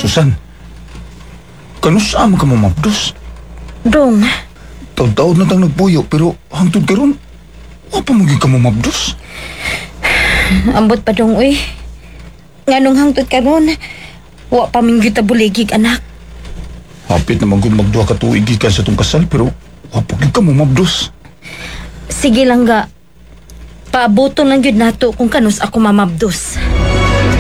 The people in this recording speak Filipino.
Susan, kanus ama ka mamabdos? Dong, Taon-taon na tang nagpuyo, pero hangtod karon, wa pa magi ka mamabdos. ambot pa dong, uy. Nganong hangtod karon, wa pa ming gitabuligig, anak. Hapit naman kung magduha ka tuig gikan sa tong kasal, pero wa pa gid ka mamabdos. Sige lang ga. Paaboton lang yun nato kung kanus ako mamabdos.